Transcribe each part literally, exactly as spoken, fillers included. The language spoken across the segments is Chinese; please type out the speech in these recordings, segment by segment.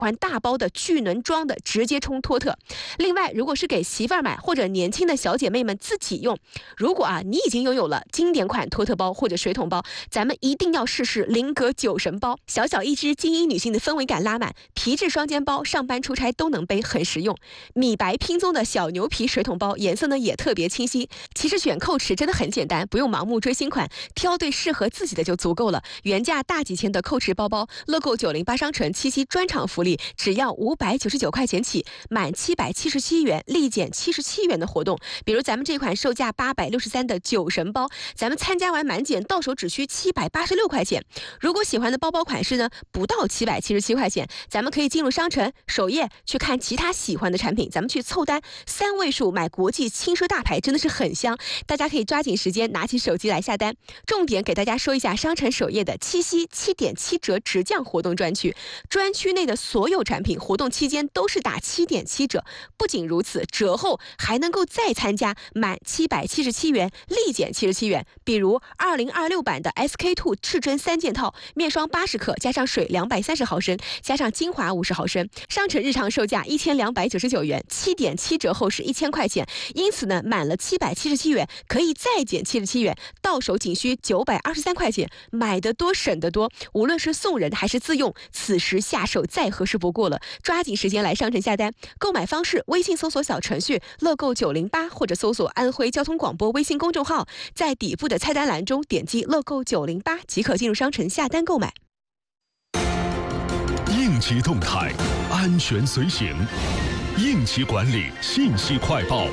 欢大包的聚能装的，直接冲托特。另外，如果是给媳妇儿买或者年轻的小姐妹们自己用，如果啊你已经拥有了经典款托特包或者水桶包，咱们一定要试试菱格酒神包，小小一只，精英女性的氛围感拉满，皮质双肩包，上班出差都能背，很实用。米白拼宗的小牛皮水桶包，颜色呢也特别清晰。其实选扣池真的很简单，不用盲目追新款，挑对适合自己的就足够了。原价大几千的扣池包包，乐购九零八商城七夕专场福利，只要五百九十九块钱起，满七百七十七元立减七十七元的活动。比如咱们这款售价八百六十三的酒神包，咱们参加完满减到手只需七百八十六块钱。如果喜欢的包包款式呢，不到七百七十七块钱，咱们可以进入商城首页去看其他喜欢的产品，咱们去凑单，三位数买国际轻奢大牌真的是很香，大家可以抓紧时间拿起手机来下单。重点给大家说一下商城首页的七夕七点七折直降活动专区，专区内的所有产品活动期间都是打七点七折，不仅如此，折后还能够再参加满七百七十七元立减七十七元。比如二零二六版的 S K two 至臻三件套，面霜八十克加上水两百三十毫升加上精华五十毫升，商城日常售价一千两百九十九元，七点七折后是一千块钱，因此呢，满了七百七十七元可以再减七十七元，到手仅需九百二十三块钱，买得多省得多。无论是送人还是自用，此时下手再合适不过了，抓紧时间来商城下单。购买方式：微信搜索小程序乐购九零八，或者搜索安徽交通广播微信公众号，在底部的菜单栏中点击乐购九零八即可进入商城下单购买。 应急动态，安全随行，应急管理信息快报。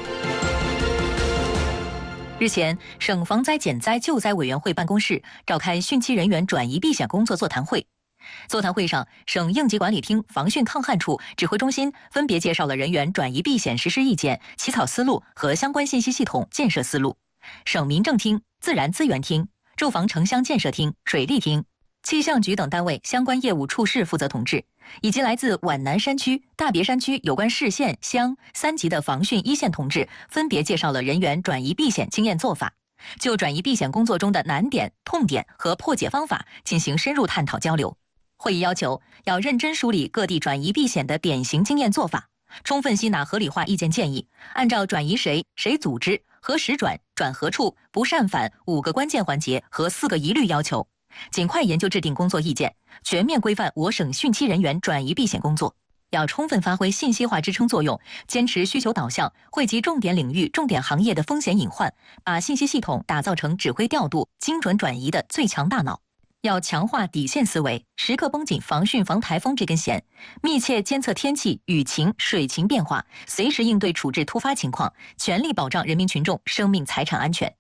日前，省防灾减灾救灾委员会办公室召开汛期人员转移避险工作座谈会。座谈会上，省应急管理厅防汛抗旱处指挥中心分别介绍了人员转移避险实施意见、起草思路和相关信息系统建设思路。省民政厅、自然资源厅、住房城乡建设厅、水利厅、气象局等单位相关业务处室负责同志，以及来自皖南山区、大别山区有关市县乡三级的防汛一线同志，分别介绍了人员转移避险经验做法，就转移避险工作中的难点、痛点和破解方法进行深入探讨交流。会议要求要认真梳理各地转移避险的典型经验做法，充分吸纳合理化意见建议，按照转移谁、谁组织、何时转、转何处、不擅返五个关键环节和四个疑虑要求，尽快研究制定工作意见，全面规范我省汛期人员转移避险工作。要充分发挥信息化支撑作用，坚持需求导向，汇集重点领域、重点行业的风险隐患，把信息系统打造成指挥调度、精准转移的最强大脑。要强化底线思维，时刻绷紧防汛防台风这根弦，密切监测天气、雨情、水情变化，随时应对处置突发情况，全力保障人民群众生命财产安全。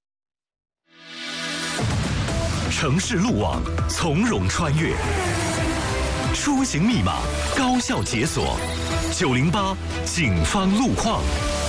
城市路网从容穿越，出行密码高效解锁。九零八警方路况。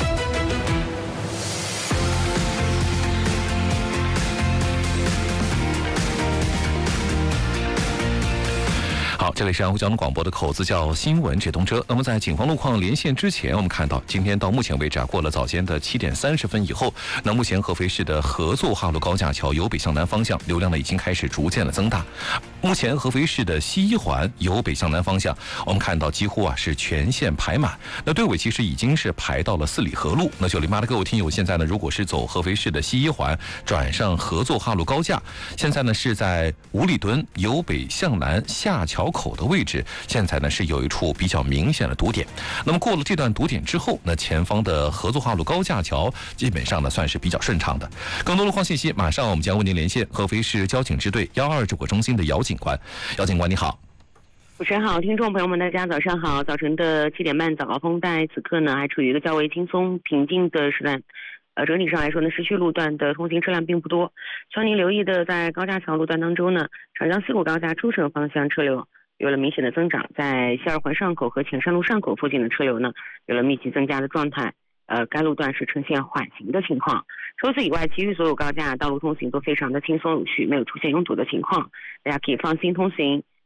好，这里是安徽交通广播的口子叫新闻直通车。那么在警方路况连线之前，我们看到今天到目前为止啊，过了早间的七点三十分以后，那目前合肥市的合作哈路高架桥由北向南方向流量呢已经开始逐渐的增大。目前合肥市的西一环由北向南方向，我们看到几乎啊是全线排满。那队尾其实已经是排到了四里河路。那九零八的各位听友，现在呢如果是走合肥市的西一环转上合作哈路高架，现在呢是在五里墩由北向南下桥口的位置，现在呢是有一处比较明显的堵点。那么过了这段堵点之后，那前方的合作哈路高架桥基本上呢算是比较顺畅的。更多路况信息，马上我们将为您连线合肥市交警支队幺二指挥中心的姚警官。姚警官你好。 主持人好，听众朋友们大家早上好。早晨的七点半早高峰带此刻呢还处于一个较为轻松平静的时段。呃，整体上来说呢，市区路段的通行车辆并不多。希望您留意的，在高架桥路段当中呢，长江西路高架出城方向车流有了明显的增长，在西二环上口和前山路上口附近的车流呢，有了密集增加的状态。呃，该路段是呈现缓行的情况。除此以外，其余所有高架道路通行都非常的轻松有序，没有出现拥堵的情况，大家可以放心通行。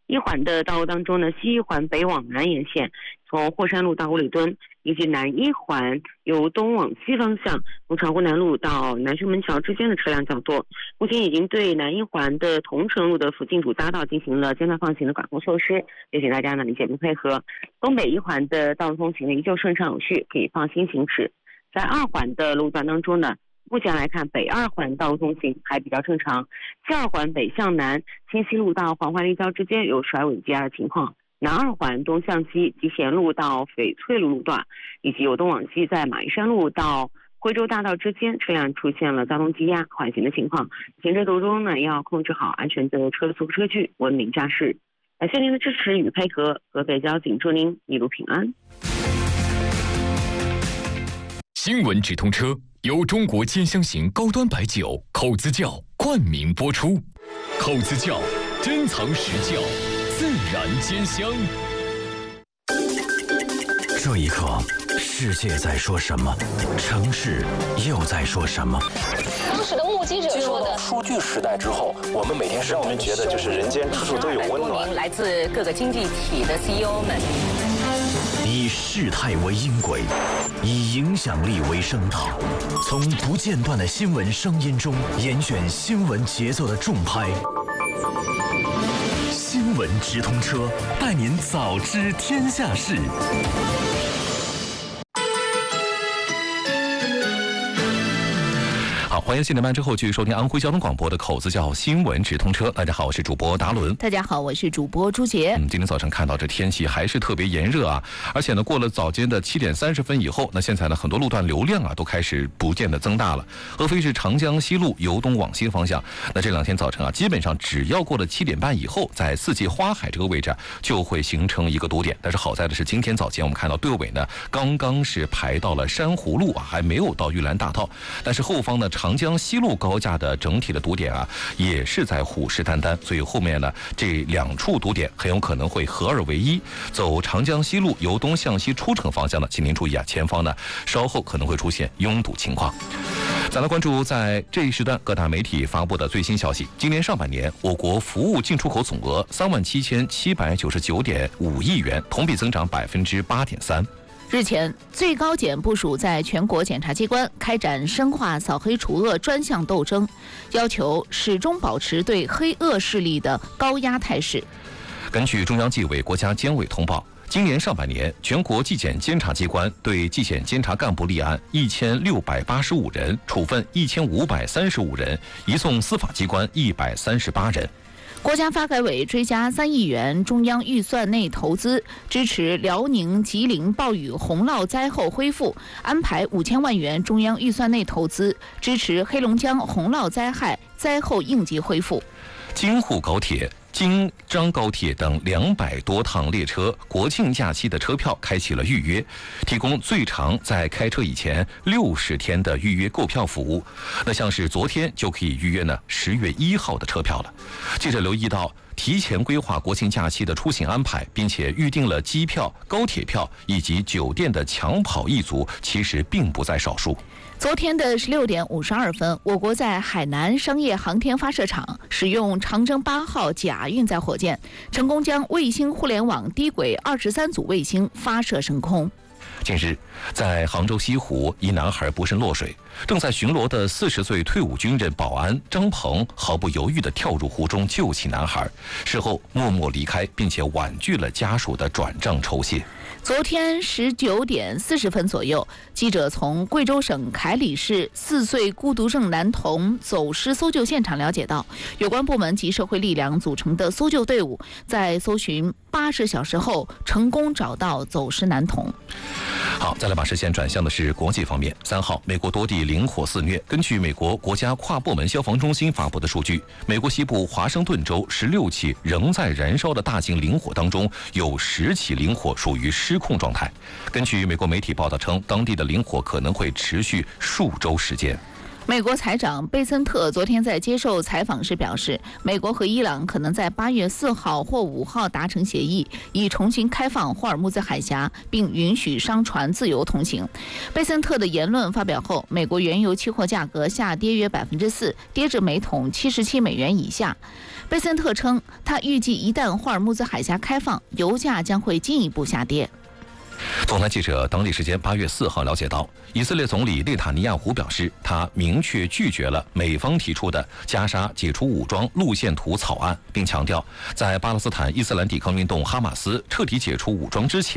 一环的道路当中呢，西一环北往南沿线，从霍山路到五里墩，以及南一环由东往西方向，从长湖南路到南浔门桥之间的车辆较多。目前已经对南一环的同城路的附近主匝道进行了间断放行的管控措施，也请大家呢理解并配合。东北一环的道路通行呢依旧顺畅有序，可以放心行驶。在二环的路段当中呢，目前来看，北二环道路通行还比较正常。西二环北向南，清溪路到黄淮立交之间有甩尾积压的情况。南二环东向西，集贤路到翡翠路路段，以及由东往西在马鞍山路到徽州大道之间，车辆出现了交通积压、缓行的情况。行车途中呢，要控制好安全的车速车距，文明驾驶。感谢您的支持与配合，河北交警祝您一路平安。 新闻直通车由中国尖香型高端白酒口子窖冠名播出，口子窖珍藏实窖，自然尖香。 这一刻，世界在说什么？城市又在说什么？ 当时的目击者说的， 数据时代之后，我们每天让我们觉得就是人间处处都有温暖。 来自各个经济体的 C E O 们， 以事态为音轨，以影响力为声道，从不间断的新闻声音中严选新闻节奏的重拍。新闻直通车，带您早知天下事。 好，欢迎新点半之后继续收听安徽交通广播的口子窖新闻直通车。大家好，我是主播达伦。 大家好，我是主播朱杰。 嗯，今天早晨看到这天气还是特别炎热啊，而且呢，过了早间的七点三十分以后，那现在呢，很多路段流量啊都开始逐渐的增大了。合肥市长江西路由东往西方向，那这两天早晨啊，基本上只要过了七点半以后，在四季花海这个位置、啊、就会形成一个堵点。但是好在的是，今天早间我们看到队尾呢，刚刚是排到了珊瑚路啊，还没有到玉兰大道。但是后方呢，长江西路高架的整体的堵点啊，也是在虎视眈眈，所以后面呢，这两处堵点很有可能会合二为一。走长江西路由东向西出城方向呢，请您注意啊，前方呢稍后可能会出现拥堵情况。再来关注在这一时段各大媒体发布的最新消息。今年上半年，我国服务进出口总额三万七千七百九十九点五亿元，同比增长百分之八点三。 日前，最高检部署在全国检察机关开展深化扫黑除恶专项斗争，要求始终保持对黑恶势力的高压态势。 根据中央纪委国家监委通报，今年上半年，全国纪检监察机关对纪检监察干部立案一千六百八十五人，处分一千五百三十五人，移送司法机关一百三十八人。 国家发改委追加三亿元中央预算内投资，支持辽宁、吉林暴雨洪涝灾后恢复；安排五千万元中央预算内投资，支持黑龙江洪涝灾害灾后应急恢复。 京沪高铁、京张高铁等两百多趟列车国庆假期的车票开启了预约，提供最长在开车以前六十天的预约购票服务。那像是昨天就可以预约呢十月一号的车票了。记者留意到，提前规划国庆假期的出行安排，并且预定了机票、高铁票以及酒店的抢跑一族，其实并不在少数。 昨天的十六点五十二分，我国在海南商业航天发射场使用长征八号甲运载火箭，成功将卫星互联网低轨二十三组卫星发射升空。 近日，在杭州西湖，一男孩不慎落水，正在巡逻的四十岁退伍军人保安张鹏毫不犹豫地跳入湖中救起男孩，事后默默离开，并且婉拒了家属的转账酬谢。 昨天十九点四十分左右，记者从贵州省凯里市四岁孤独症男童走失搜救现场了解到，有关部门及社会力量组成的搜救队伍在搜寻八十小时后，成功找到走失男童。 好，再来把视线转向的是国际方面。三号，美国多地林火肆虐。根据美国国家跨部门消防中心发布的数据，美国西部华盛顿州十六起仍在燃烧的大型林火当中，有十起林火属于失控状态。根据美国媒体报道称，当地的林火可能会持续数周时间。 美国财长贝森特昨天在接受采访时表示，美国和伊朗可能在八月四号或五号达成协议，以重新开放霍尔木兹海峡，并允许商船自由通行。贝森特的言论发表后，美国原油期货价格下跌约百分之四，跌至每桶七十七美元以下。贝森特称，他预计一旦霍尔木兹海峡开放，油价将会进一步下跌。 总台记者当地时间八月四号了解到，以色列总理内塔尼亚胡表示，他明确拒绝了美方提出的加沙解除武装路线图草案，并强调，在巴勒斯坦伊斯兰抵抗运动哈马斯彻底解除武装之前，